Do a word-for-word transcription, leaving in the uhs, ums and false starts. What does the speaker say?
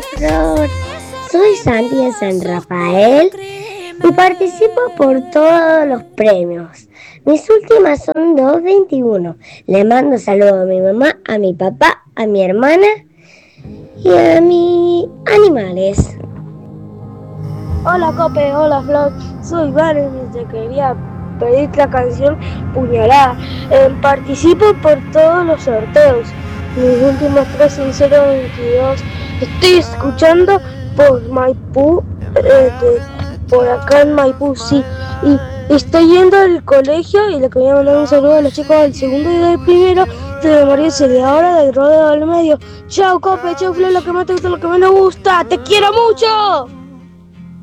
Flor. Soy Santi de San Rafael y participo por todos los premios. Mis últimas son dos veintiuno. Le mando saludos a mi mamá, a mi papá, a mi hermana y a mis animales. Hola Cope, hola Flor, soy Valen y te quería pedir la canción Puñalada. Eh, participo por todos los sorteos. Mis últimos tres son cero veintidós. Estoy escuchando por Maipú, eh, de, por acá en Maipú, sí. Y estoy yendo al colegio y le quería mandar un saludo a los chicos del segundo y del primero de María Celia, ahora del rodeo del medio. Chao Cope, chao Flor, lo que más te gusta, lo que menos gusta. ¡Te quiero mucho!